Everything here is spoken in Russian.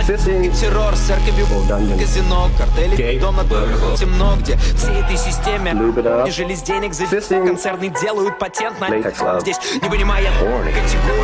и террор, с церковью, казино, картели, дом на темно, где всей этой системе не жили с денег за концерны делают патент на здесь, не понимая категории.